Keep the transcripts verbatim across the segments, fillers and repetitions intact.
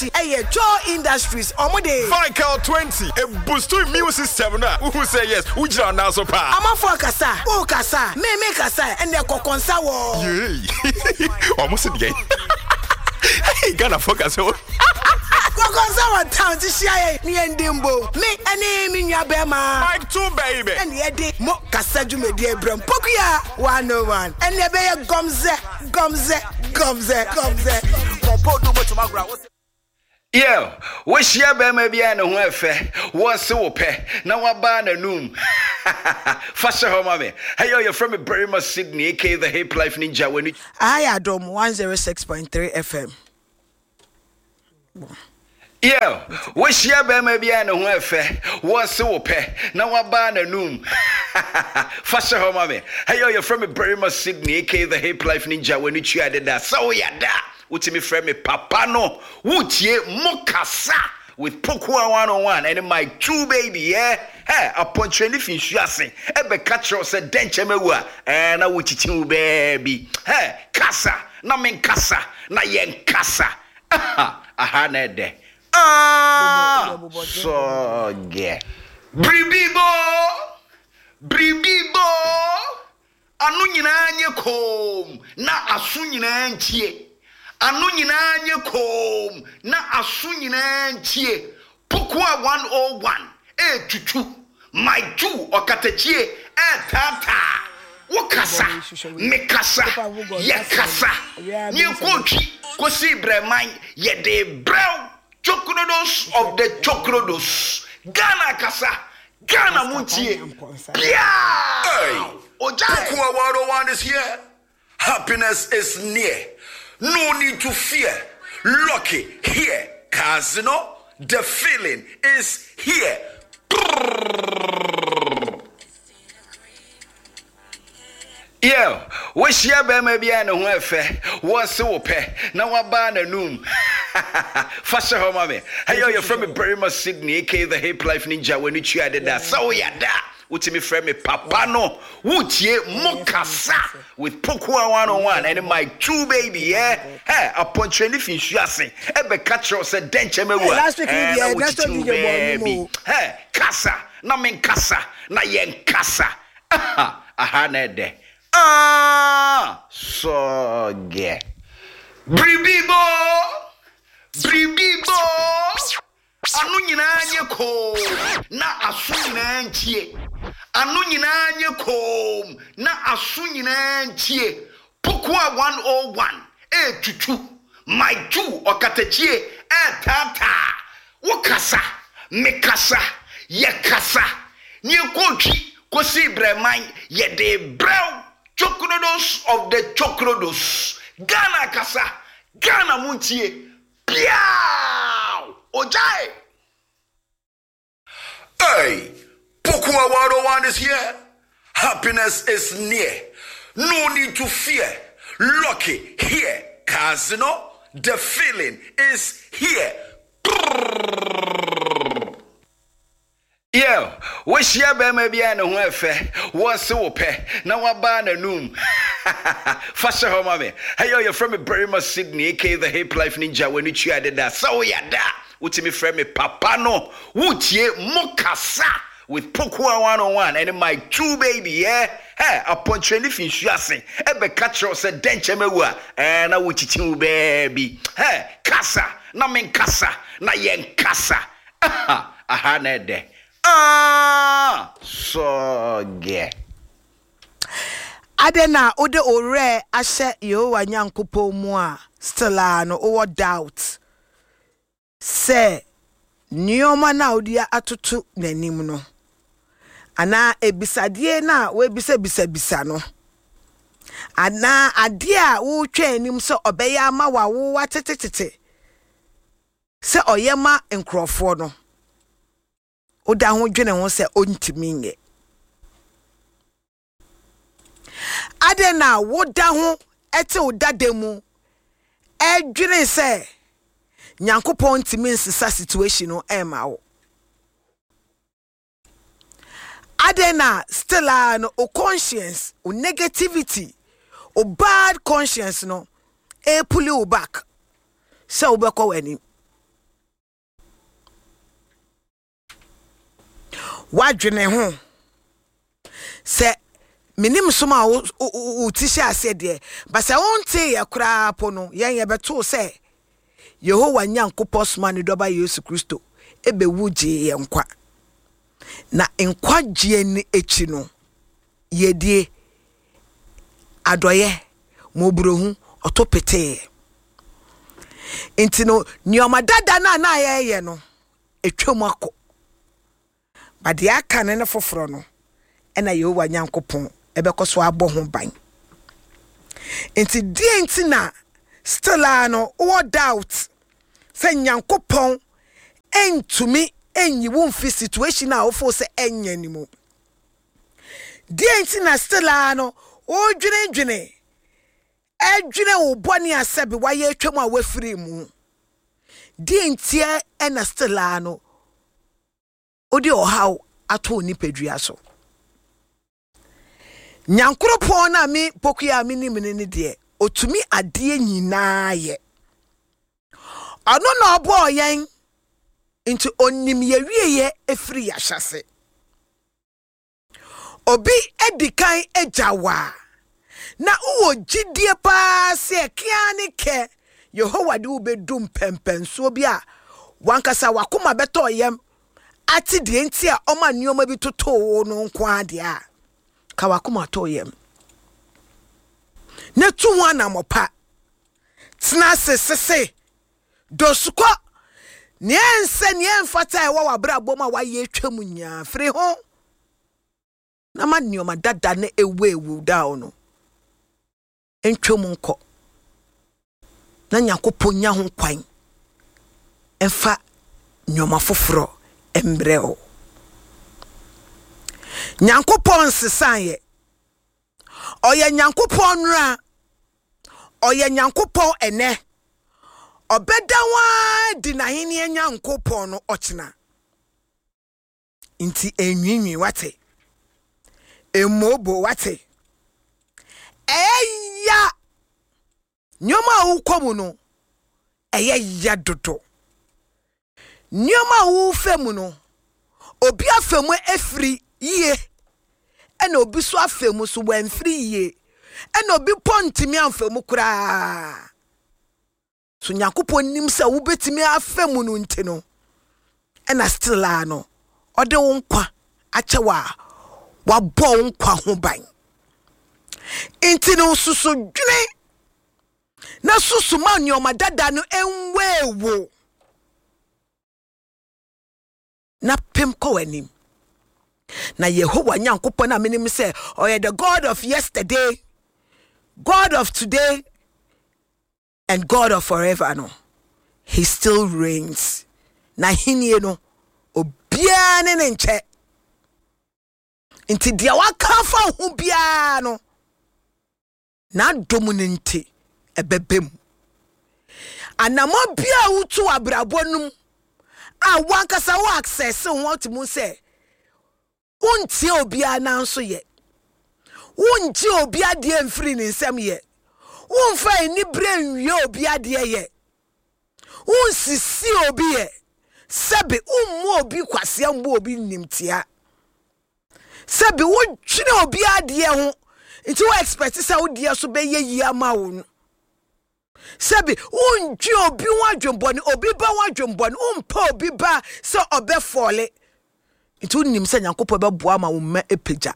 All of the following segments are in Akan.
Hey, Joe Industries, Omode. Vical twenty, a boost to immune system now. Who say yes? Who just now so pa? I'm a for Kasa, oh Kasa, me me Kasa, and the Kokonsa wo. Yay! Almost again. Hey, gonna focus on. Kokonsa wa town to share me and Dimbo. Me and me ya bema. Mike two baby. And yedi mo Kasa jume die bram. Pokuya one oh one. And ye be gomze, gomze, gomze, gomze. Kompo do mo to magra. Yo, wish ya be maybe I know where fair was so pe now I ban a noom. Fasha home, mommy. Hey, you're from Berrima, Sydney, aka the Hip Life Ninja. When you I adom one oh six point three F M. Yo, wish ya be maybe I know where fair was so pe now I ban a noom. Fasha home, mommy. Hey, you're from Berrima, Sydney, aka the Hip Life Ninja. When you added that, so yeah, that. Utimi friend me papa no wutie mokasa with Pokua one oh one and my two baby yeah hey upon training finsuase ebe catcher say denche mewa eh na wuchichi baby hey kasa na men kasa na yen kasa aha aha na de ah so ge bribibo bribibo anu nyina nye kom na asu nyina ntie anu nyina nye kom na asu nyina ntie Pokua one oh one e tutu my two okatachie e tata wokasa mekasa ye kasa nye kochi kosi breman ye de brown chocolados of the chocolados Ghana kasa Ghana muntie yeah hey Pokua one oh one is here. Happiness is near. No need to fear. Lucky here. Casino, the feeling is here. Yo, wish ya be maybe I know where fair was so pe now I ban a noom. Fasha home, mommy. Hey, you're from Berrima, Sydney, aka the Hip Life Ninja. When you added that, so yeah, that. Utimi friend me papa no wutie mokasa with Pokua one oh one and my two baby yeah hey upon training finsuase ebe catcher say denche mewa last week we that's what baby hey kasa na men kasa na yen kasa aha aha na de ah so ge bribibo bribibo anu nyina nye ko na asu nyina ntie anu nyina nye kom na asu nyina ntie Pokua one oh one e tutu my two okatachie e tata wokasa mekasa ye kasa nye kochi kosi breman ye de brown chocolados of the chocolados Ghana kasa Ghana muntie piao ojai hey Pokua one oh one is here. Happiness is near. No need to fear. Lucky here. Casino, the feeling is here. Yo, wish ya be maybe I know where fair was so pe now I ban a noom. Fasha home, mommy. Hey, you're from Berrima, Sydney, aka the Hip Life Ninja. When you added that, so yeah, that. Utimi friend me papa no wutie mokasa with Pokua one oh one and my two baby yeah hey upon training finsuase ebe catcher say denche mewa eh na wuchichi baby hey kasa na men kasa na yen kasa aha aha na de ah so ge Adena ode ore ahye Yehowa Nyankopon mu a still no o doubt say nioma na odia atoto nanim no ana ebisadie na we bisa bisa bisa no ana ade a wo twa anim so obeya ama wa wo watetetete se oyema enkrofo no oda ho dwene ho se ontimi nye ade na wo da ho ete oda demu edwene se Nyankopon ntimi nsesa situation no ema wo Adena still an o conscience o negativity o bad conscience no e pull you back so obeko wani wadwene ho se minim soma o tisha ase de ba se wonte ye kra po no yen ye beto se Yehowa Nyankopon soma ne doba Yesu Kristo ebe wuje ye nkwa na nkwa gye ni echi no ye die adoye mobrohu otopete intino nyoma dada na na ye ye no etwam akọ ba de aka ne ne foforo no ena Yehowa Nyankopon ebekoso abo ho ban enti die enti na still ano wo doubt se Nyankopon entumi enyi wo mfi situation a wo fo se enya ni mu die enti na still ano o dwene dwene edwene wo boni asabe waye atwam a wafiri mu die enti ena still ano odi ohaw ato ni pedua so Nyankopon na mi pokuya mi ni mene de otumi ade nyinaa ye ano na obo yen into onim ye wieye efiri ya hyase obi edikan ejawa na uwo gidie pa se kia ne ke Yehowa de ubedum pempenso bi a wankasa wakoma beto yem ati de enti a oma nioma bi toto no nko ade a ka wakoma to yem ne tuwa na mopa tna sesese dosuko niense niemfata e wa wabrabo ma waye twam nya firi ho na ma nioma dada na ewewu down no entwam nko na Nyankopon nya ho kwan emfa nioma foforo embreo Nyankopon sesanye oye Nyankopon ra oye Nyankopon ene obedawa di na hini Nyankopon no ochina inti enwinwi wate emobo wate eya nyoma ukomu no eya ya dodo nyoma u femu no obi afemu efri ye ena obi so afemu so wanfri ye ena obi pontimi amfemu kura so Nyankopon nim se wo betimi afemu no nti no ena still ano ode wo nkwa achewa wabọ nkwa ho ban nti no susu dwene na susu ma nyoma dada no enwewo na pem ko anim na Yehowa Nyankopon na menim se oye the God of yesterday, God of today, and God of forever no. He still reigns. Na hinie no obia ne nche. Inti dia wakafa ho bia no. Na dominante ebebem. Anamo bia wutu abrabonum a wankasa wo access what mu say. Unti obia na nso ye. Unti obia de mfiri ni nsem ye. Unfa ni brain ye obia de ye. Unsisi obi ye. Sebe ummu obi kwase ambo obi nimtia. Sebe wo twene obia de ho. Nti wo expect say wo de so be ye yi ama wo. Sebe unji obi wadwemboni obi ba wadwemboni umpa obi ba so obe fole. Nti unim se Nyankopon be boa ma wo ma epeja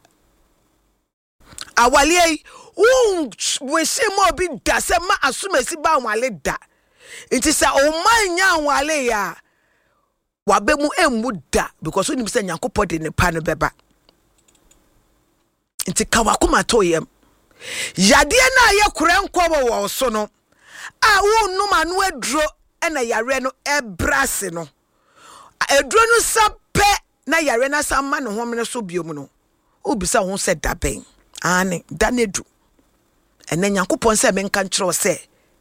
awale un we se mo bi da se ma asumesi ba wale da nti se o man nya wale ya wabe mu emu da because unim se Nyankopon de ne pa no beba nti kawakoma to yem yade na ye kurenkwo wo so no a wo numa no aduro na yare no ebrase no aduro no sape na yare na samma no homene so biom no obisa ho se daben ane danedu ene Nyankopon se menka nkyerɛ se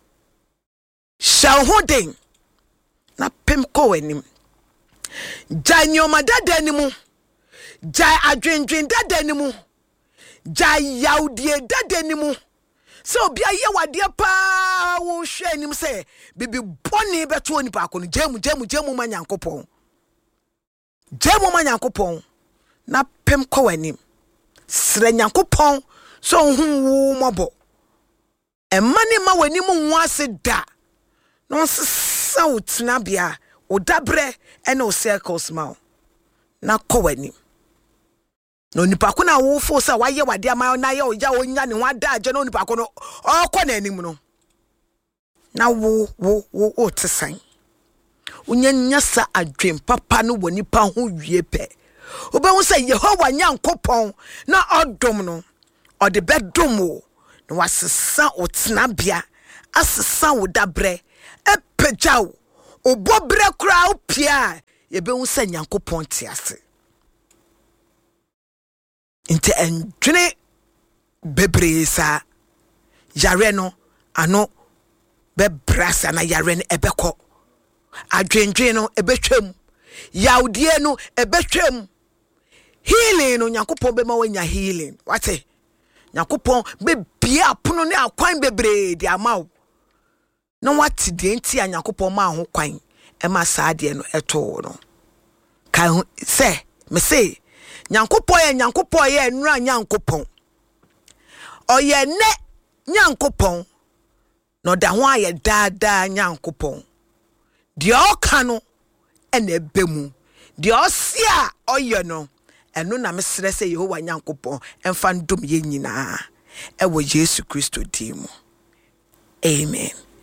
shahoden na pem ko anim janyoma dada nimu jai adwendwen dada nimu jai yaudie dada nimu so bia ye wade pa wo hwe anim se bibi boni beto oni pa ko no jemu jemu jemu ma Nyankopon jemu ma Nyankopon na pem kɔ w'anim srɛ Nyankopɔn so hu wo mɔbɔ ɛma ne ma w'anim ho ase da no nsesa wo tenabea wo dabrɛ ɛne wo circles ma wo na kɔ w'anim no nipa ko na wo fo sa wayɛ wade ama na yɛ oja onya ne ho ada agye no nipa ko no ɔkɔ n'anim no na wo wo wo o tesan unya nya sa adwen papa no wɔ nipa ho wie pɛ obehu sɛ Yehowa Nyankopɔn na ɔdom no ɔde bɛdom wo na wasesa wo tenabea asesa wo dabrɛ epagya wo obobrɛ kra wo pia yebehu sɛ Nyankopɔn te ase inte endwene bebree sa yare no ano bebrasa na yare no ebekɔ adwendwen no ebetwam yawdie no ebetwam healing no Nyankopɔn bema wanya healing wate Nyankopɔn be bia apono ne akwan bebree di amaw na wate de nti a Nyankopɔn ma ho kwan ema saade no eto no kan se me se Nyankopɔn ye Nyankopɔn ye nura Nyankopɔn oye ne Nyankopɔn no da ho aye daadaa Nyankopɔn de oka no ene bemu de osia oye no eno na mesrɛ sɛ Yehowa Nyankopɔn emfa ndom ye nyinaa ewo Yesu Kristo di mu amen.